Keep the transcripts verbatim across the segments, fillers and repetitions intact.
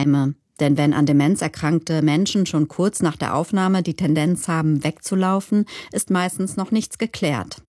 Pflegeheime. Denn wenn an Demenz erkrankte Menschen schon kurz nach der Aufnahme die Tendenz haben, wegzulaufen, ist meistens noch nichts geklärt.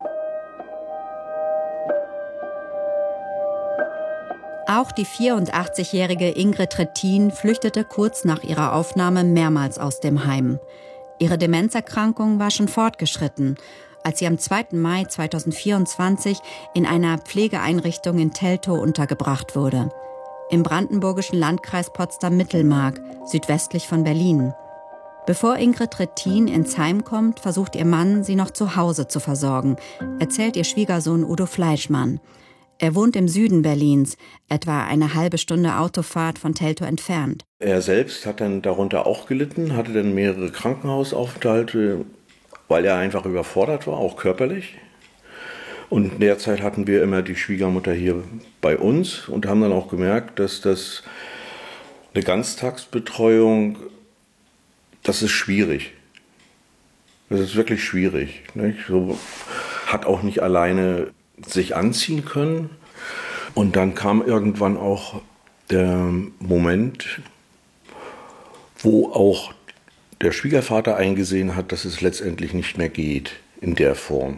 Auch die vierundachtzigjährige Ingrid Trittin flüchtete kurz nach ihrer Aufnahme mehrmals aus dem Heim. Ihre Demenzerkrankung war schon fortgeschritten, als sie am zweiten Mai zweitausendvierundzwanzig in einer Pflegeeinrichtung in Teltow untergebracht wurde. Im brandenburgischen Landkreis Potsdam-Mittelmark, südwestlich von Berlin. Bevor Ingrid Trittin ins Heim kommt, versucht ihr Mann, sie noch zu Hause zu versorgen, erzählt ihr Schwiegersohn Udo Fleischmann. Er wohnt im Süden Berlins, etwa eine halbe Stunde Autofahrt von Teltow entfernt. Er selbst hat dann darunter auch gelitten, hatte dann mehrere Krankenhausaufenthalte, weil er einfach überfordert war, auch körperlich. Und in der Zeit hatten wir immer die Schwiegermutter hier bei uns und haben dann auch gemerkt, dass das eine Ganztagsbetreuung, das ist schwierig. Das ist wirklich schwierig. Nicht? So hat auch nicht alleine sich anziehen können. Und dann kam irgendwann auch der Moment, wo auch der Schwiegervater eingesehen hat, dass es letztendlich nicht mehr geht in der Form.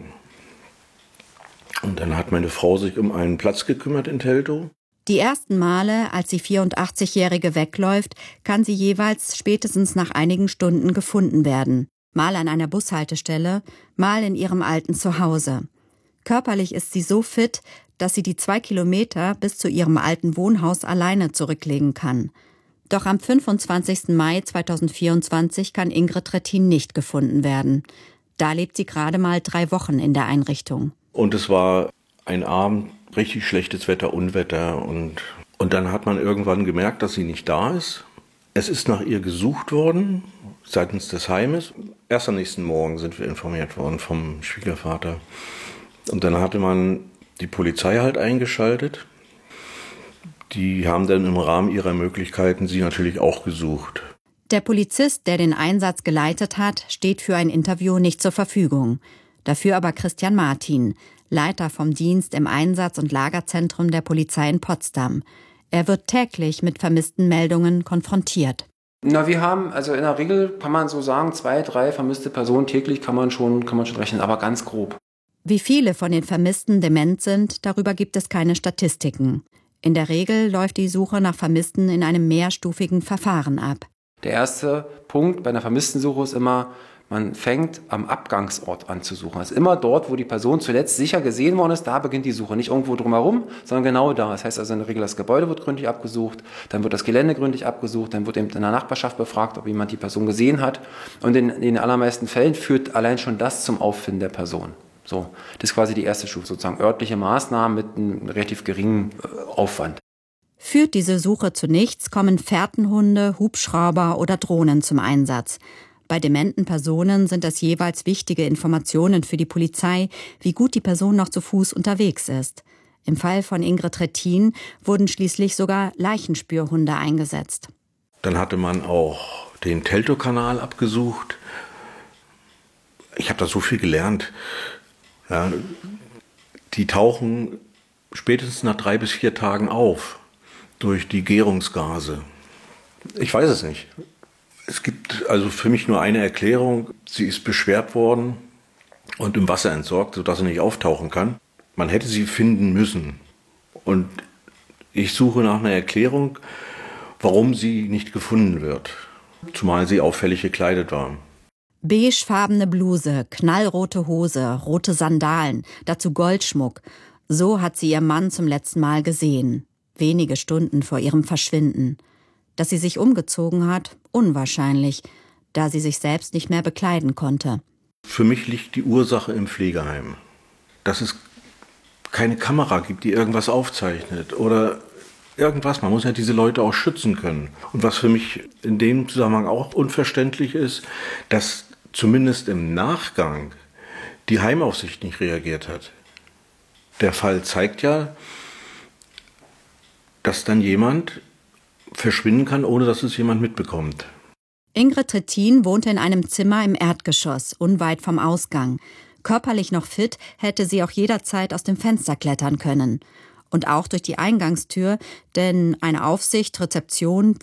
Und dann hat meine Frau sich um einen Platz gekümmert in Teltow. Die ersten Male, als die vierundachtzigjährige wegläuft, kann sie jeweils spätestens nach einigen Stunden gefunden werden. Mal an einer Bushaltestelle, mal in ihrem alten Zuhause. Körperlich ist sie so fit, dass sie die zwei Kilometer bis zu ihrem alten Wohnhaus alleine zurücklegen kann. Doch am fünfundzwanzigsten Mai zweitausendvierundzwanzig kann Ingrid Trittin nicht gefunden werden. Da lebt sie gerade mal drei Wochen in der Einrichtung. Und es war ein Abend, richtig schlechtes Wetter, Unwetter. Und, und dann hat man irgendwann gemerkt, dass sie nicht da ist. Es ist nach ihr gesucht worden, seitens des Heimes. Erst am nächsten Morgen sind wir informiert worden vom Schwiegervater. Und dann hatte man die Polizei halt eingeschaltet. Die haben dann im Rahmen ihrer Möglichkeiten sie natürlich auch gesucht. Der Polizist, der den Einsatz geleitet hat, steht für ein Interview nicht zur Verfügung. Dafür aber Christian Martin, Leiter vom Dienst im Einsatz- und Lagerzentrum der Polizei in Potsdam. Er wird täglich mit vermissten Meldungen konfrontiert. Na, wir haben, also in der Regel kann man so sagen, zwei, drei vermisste Personen täglich kann man schon, kann man schon rechnen, aber ganz grob. Wie viele von den Vermissten dement sind, darüber gibt es keine Statistiken. In der Regel läuft die Suche nach Vermissten in einem mehrstufigen Verfahren ab. Der erste Punkt bei einer Vermisstensuche ist immer, man fängt am Abgangsort an zu suchen. Also immer dort, wo die Person zuletzt sicher gesehen worden ist, da beginnt die Suche. Nicht irgendwo drumherum, sondern genau da. Das heißt also in der Regel, das Gebäude wird gründlich abgesucht, dann wird das Gelände gründlich abgesucht, dann wird eben in der Nachbarschaft befragt, ob jemand die Person gesehen hat. Und in, in den allermeisten Fällen führt allein schon das zum Auffinden der Person. So, das ist quasi die erste Stufe, sozusagen örtliche Maßnahmen mit einem relativ geringen Aufwand. Führt diese Suche zu nichts, kommen Fährtenhunde, Hubschrauber oder Drohnen zum Einsatz. Bei dementen Personen sind das jeweils wichtige Informationen für die Polizei, wie gut die Person noch zu Fuß unterwegs ist. Im Fall von Ingrid Trittin wurden schließlich sogar Leichenspürhunde eingesetzt. Dann hatte man auch den Teltow-Kanal abgesucht. Ich habe da so viel gelernt. Ja, die tauchen spätestens nach drei bis vier Tagen auf durch die Gärungsgase. Ich weiß es nicht. Es gibt also für mich nur eine Erklärung. Sie ist beschwert worden und im Wasser entsorgt, sodass sie nicht auftauchen kann. Man hätte sie finden müssen. Und ich suche nach einer Erklärung, warum sie nicht gefunden wird. Zumal sie auffällig gekleidet war. Beigefarbene Bluse, knallrote Hose, rote Sandalen, dazu Goldschmuck. So hat sie ihr Mann zum letzten Mal gesehen. Wenige Stunden vor ihrem Verschwinden. Dass sie sich umgezogen hat, unwahrscheinlich, da sie sich selbst nicht mehr bekleiden konnte. Für mich liegt die Ursache im Pflegeheim. Dass es keine Kamera gibt, die irgendwas aufzeichnet oder irgendwas. Man muss ja diese Leute auch schützen können. Und was für mich in dem Zusammenhang auch unverständlich ist, dass zumindest im Nachgang die Heimaufsicht nicht reagiert hat. Der Fall zeigt ja, dass dann jemand verschwinden kann, ohne dass es jemand mitbekommt. Ingrid Trittin wohnte in einem Zimmer im Erdgeschoss, unweit vom Ausgang. Körperlich noch fit, hätte sie auch jederzeit aus dem Fenster klettern können. Und auch durch die Eingangstür, denn eine Aufsicht, Rezeption,